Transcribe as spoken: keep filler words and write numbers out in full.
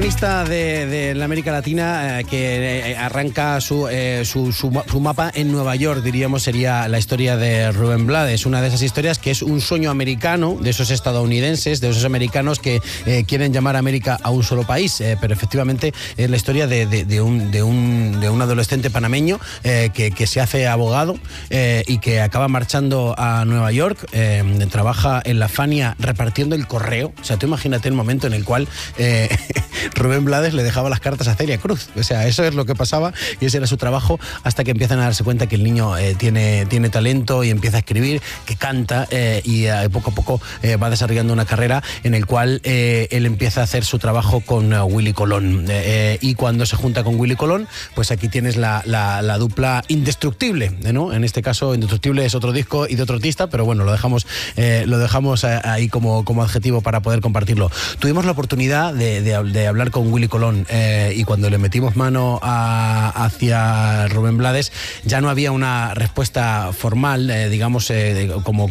protagonista de, de la América Latina eh, que eh, arranca su, eh, su, su, su mapa en Nueva York, diríamos, sería la historia de Rubén Blades. Una de esas historias que es un sueño americano, de esos estadounidenses, de esos americanos que eh, quieren llamar a América a un solo país, eh, pero efectivamente es la historia de, de, de, un, de, un, de un adolescente panameño eh, que, que se hace abogado eh, y que acaba marchando a Nueva York, eh, trabaja en la Fania repartiendo el correo. O sea, tú imagínate el momento en el cual eh, Rubén Blades le dejaba las cartas a Celia Cruz. O sea, eso es lo que pasaba y ese era su trabajo, hasta que empiezan a darse cuenta que el niño eh, tiene, tiene talento y empieza a escribir, que canta eh, y eh, poco a poco eh, va desarrollando una carrera en el cual eh, él empieza a hacer su trabajo con uh, Willy Colón. Eh, y cuando se junta con Willy Colón, pues aquí tienes la, la, la dupla indestructible, ¿no? En este caso, Indestructible es otro disco y de otro artista, pero bueno, lo dejamos, eh, lo dejamos ahí como, como adjetivo para poder compartirlo. Tuvimos la oportunidad de, de, de hablar con Willy Colón eh, y cuando le metimos mano a, hacia Rubén Blades ya no había una respuesta formal, eh, digamos, eh, como